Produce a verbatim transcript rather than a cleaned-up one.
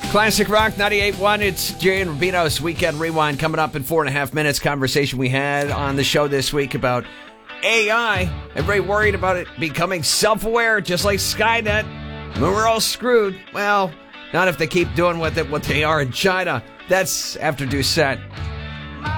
Classic Rock ninety-eight point one. It's Jay and Rubino's Weekend Rewind coming up in four and a half minutes. Conversation we had on the show this week about A I. Everybody worried about it becoming self-aware, just like Skynet. And we're all screwed. Well, not if they keep doing what they, what they are in China. That's after Doucette.